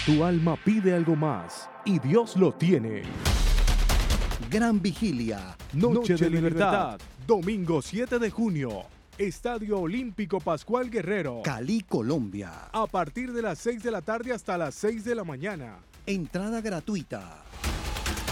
Tu alma pide algo más y Dios lo tiene. Gran Vigilia, Noche de Libertad, domingo 7 de junio, Estadio Olímpico Pascual Guerrero. Cali, Colombia. A partir de las 6 de la tarde hasta las 6 de la mañana. Entrada gratuita.